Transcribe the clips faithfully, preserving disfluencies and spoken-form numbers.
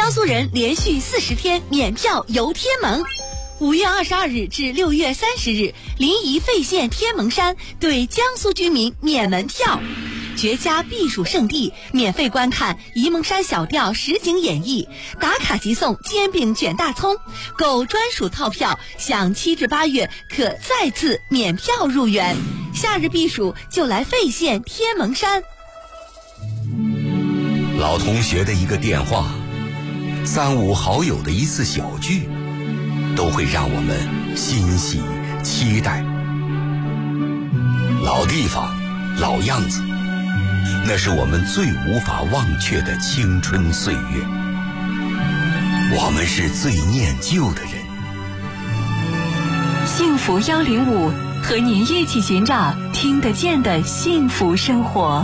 江苏人连续四十天免票游天门。五月二十二日至六月三十日，临沂费县天门山对江苏居民免门票。绝佳避暑胜地，免费观看沂蒙山小调实景演绎，打卡即送煎饼卷大葱，购专属套票享七至八月可再次免票入园。夏日避暑就来费县天门山。 老同学的一个电话，三五好友的一次小聚，都会让我们欣喜期待。老地方，老样子，那是我们最无法忘却的青春岁月。我们是最念旧的人。 幸福一零五，和您一起寻找听得见的幸福生活。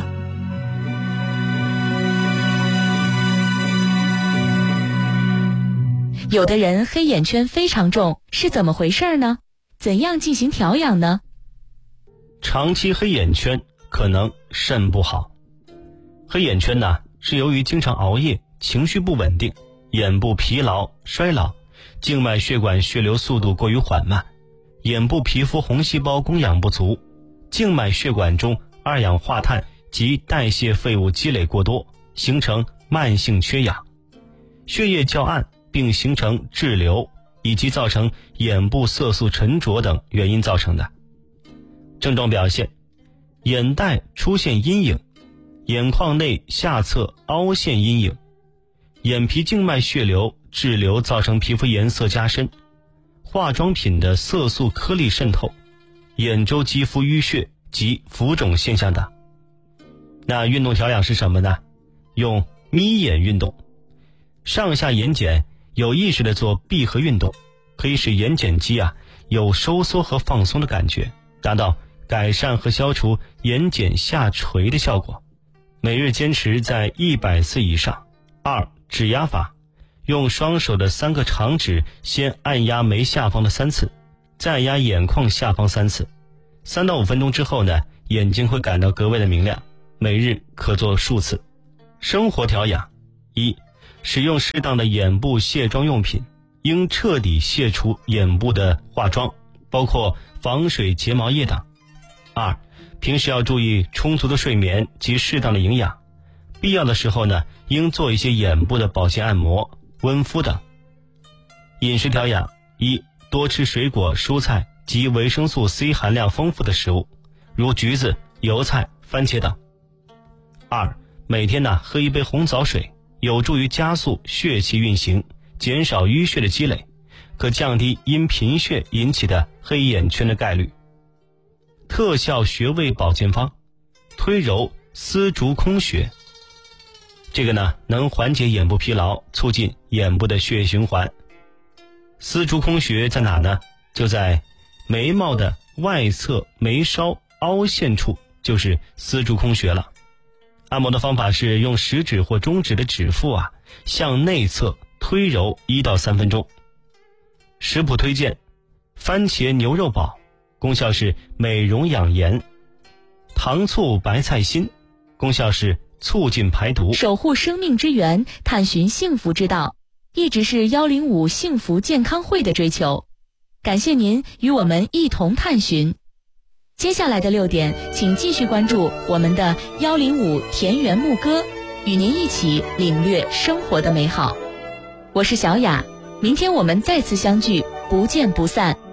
有的人黑眼圈非常重，是怎么回事呢？怎样进行调养呢？ 长期黑眼圈可能肾不好。黑眼圈呢，是由于经常熬夜、情绪不稳定、眼部疲劳、衰老、静脉血管血流速度过于缓慢、眼部皮肤红细胞供氧不足、静脉血管中二氧化碳及代谢废物积累过多，形成慢性缺氧，血液较暗并形成滞留，以及造成眼部色素沉着等原因造成的。症状表现：眼袋出现阴影，眼眶内下侧凹陷阴影，眼皮静脉血流滞留造成皮肤颜色加深，化妆品的色素颗粒渗透，眼周肌肤淤血及浮肿现象等。那运动调养是什么呢？用眯眼运动，上下眼睑有意识地做闭合运动，可以使眼睑肌啊有收缩和放松的感觉，达到改善和消除眼睑下垂的效果。每日坚持在一百次以上。二、指压法，用双手的三个长指先按压眉下方的三次，再按压眼眶下方三次，三到五分钟之后呢，眼睛会感到格外的明亮。每日可做数次。生活调养：一、使用适当的眼部卸妆用品，应彻底卸除眼部的化妆，包括防水睫毛液等。二、平时要注意充足的睡眠及适当的营养，必要的时候呢，应做一些眼部的保健按摩、温敷等。饮食调养：一、多吃水果、蔬菜及维生素 C 含量丰富的食物，如橘子、油菜、番茄等。二、每天呢喝一杯红枣水，有助于加速血气运行，减少淤血的积累，可降低因贫血引起的黑眼圈的概率。特效穴位保健方：推揉丝竹空穴，这个呢能缓解眼部疲劳，促进眼部的血液循环。丝竹空穴在哪呢？就在眉毛的外侧眉梢凹陷处，就是丝竹空穴了。按摩的方法是用食指或中指的指腹啊向内侧推揉一到三分钟。食谱推荐：番茄牛肉煲，功效是美容养颜；糖醋白菜心，功效是促进排毒。 守护生命之源，探寻幸福之道，一直是一零五幸福健康会的追求。感谢您与我们一同探寻。接下来的六点，请继续关注我们的一零五田园牧歌，与您一起领略生活的美好。我是小雅，明天我们再次相聚，不见不散。